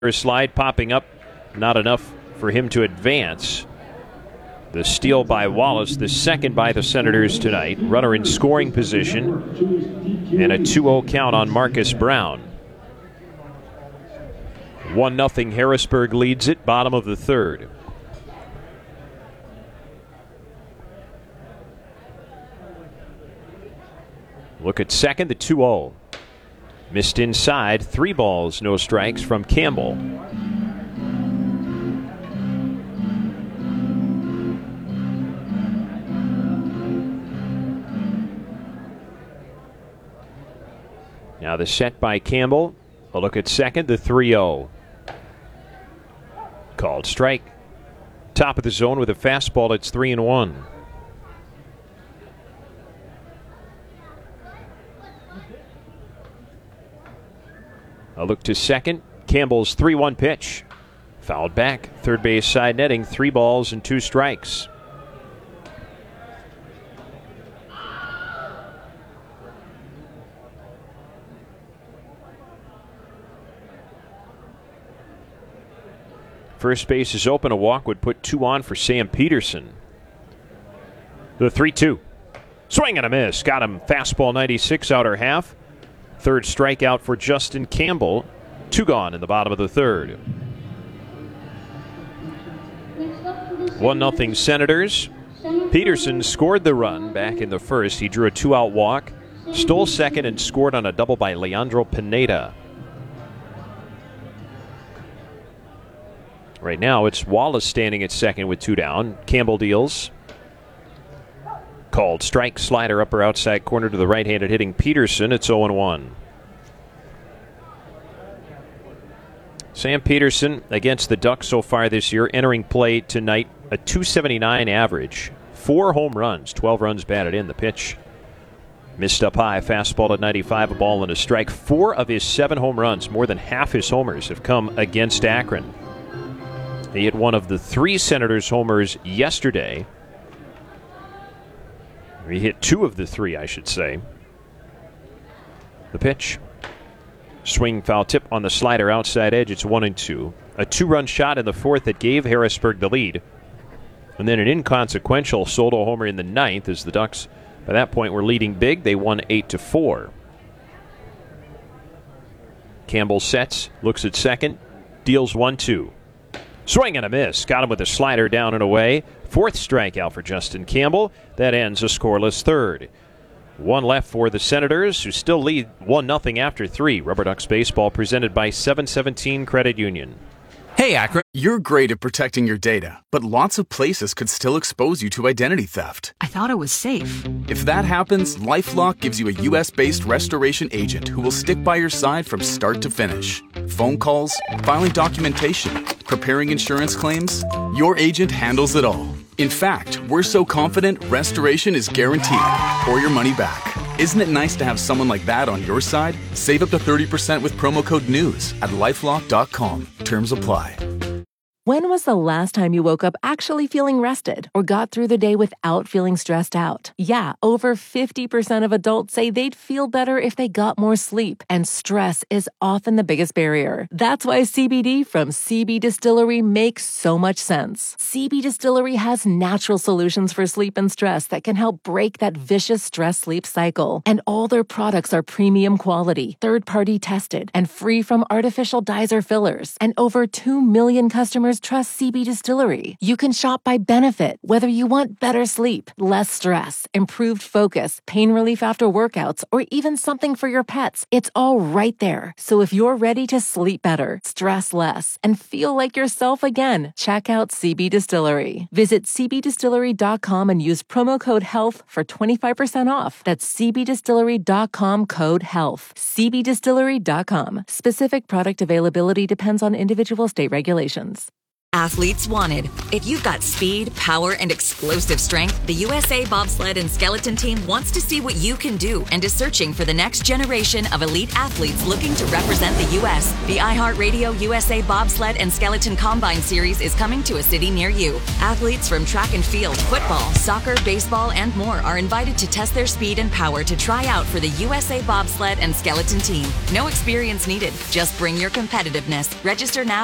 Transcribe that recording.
Slide popping up, not enough for him to advance. The steal by Wallace, the second by the Senators tonight. Runner in scoring position, and a 2-0 count on Marcus Brown. 1-0 Harrisburg leads it, bottom of the third. Look at second, the 2-0. Missed inside, 3 balls, no strikes from Campbell. Now the set by Campbell. A look at second, the 3-0. Called strike. Top of the zone with a fastball, it's 3-1. A look to second. Campbell's 3-1 pitch. Fouled back. Third base side netting. 3 balls and 2 strikes. First base is open. A walk would put 2 on for Sam Peterson. The 3-2. Swing and a miss. Got him. Fastball 96, outer half. Third strikeout for Justin Campbell. 2 gone in the bottom of the third. 1-0 Senators. Peterson scored the run back in the first. He drew a 2-out walk, stole second, and scored on a double by Leandro Pineda. Right now, it's Wallace standing at second with 2 down. Campbell deals. Called strike, slider upper outside corner to the right-handed hitting Peterson. It's 0-1. Sam Peterson against the Ducks so far this year, entering play tonight, a .279 average. 4 home runs, 12 runs batted in. The pitch missed up high, fastball at 95, a ball and a strike. 4 of his 7 home runs, more than half his homers, have come against Akron. He hit one of the 3 Senators homers yesterday. He hit 2 of the 3, I should say. The pitch. Swing, foul tip on the slider, outside edge. It's 1-2. A 2-run shot in the fourth that gave Harrisburg the lead. And then an inconsequential Soto homer in the 9th as the Ducks, by that point, were leading big. They won 8-4. Campbell sets, looks at second, deals 1-2. Swing and a miss. Got him with a slider down and away. 4th strikeout for Justin Campbell. That ends a scoreless third. 1 left for the Senators, who still lead 1-0 after 3. Rubber Ducks baseball presented by 717 Credit Union. Hey, Akron, you're great at protecting your data, but lots of places could still expose you to identity theft. I thought it was safe. If that happens, LifeLock gives you a U.S.-based restoration agent who will stick by your side from start to finish. Phone calls, filing documentation, preparing insurance claims, your agent handles it all. In fact, we're so confident restoration is guaranteed or your money back. Isn't it nice to have someone like that on your side? Save up to 30% with promo code NEWS at LifeLock.com. Terms apply. When was the last time you woke up actually feeling rested or got through the day without feeling stressed out? Yeah, over 50% of adults say they'd feel better if they got more sleep, and stress is often the biggest barrier. That's why CBD from CB Distillery makes so much sense. CB Distillery has natural solutions for sleep and stress that can help break that vicious stress-sleep cycle. And all their products are premium quality, third-party tested, and free from artificial dyes or fillers. And over 2 million customers trust CB Distillery. You can shop by benefit, whether you want better sleep, less stress, improved focus, pain relief after workouts, or even something for your pets. It's all right there. So if you're ready to sleep better, stress less, and feel like yourself again, check out CB Distillery. Visit cbdistillery.com and use promo code HEALTH for 25% off. That's cbdistillery.com, code HEALTH. cbdistillery.com. Specific product availability depends on individual state regulations. Athletes wanted. If you've got speed, power, and explosive strength, the USA Bobsled and Skeleton Team wants to see what you can do and is searching for the next generation of elite athletes looking to represent the U.S. The iHeartRadio USA Bobsled and Skeleton Combine Series is coming to a city near you. Athletes from track and field, football, soccer, baseball, and more are invited to test their speed and power to try out for the USA Bobsled and Skeleton Team. No experience needed. Just bring your competitiveness. Register now